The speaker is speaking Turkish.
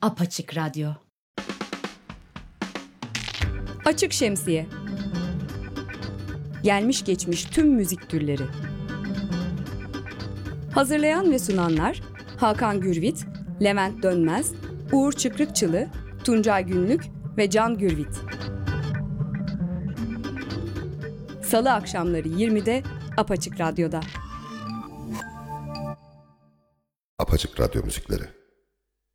Apaçık Radyo. Açık Şemsiye. Gelmiş geçmiş tüm müzik türleri. Hazırlayan ve sunanlar Hakan Gürvit, Levent Dönmez, Uğur Çıkrıkçılı, Tuncay Günlük ve Can Gürvit. Salı akşamları 20'de Apaçık Radyo'da. Apaçık Radyo müzikleri.